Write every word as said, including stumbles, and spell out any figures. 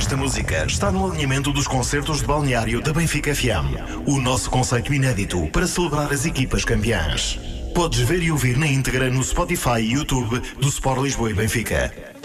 Esta música está no alinhamento dos concertos de balneário da Benfica F M. O nosso conceito inédito para celebrar as equipas campeãs. Podes ver e ouvir na íntegra no Spotify e YouTube do Sport Lisboa e Benfica.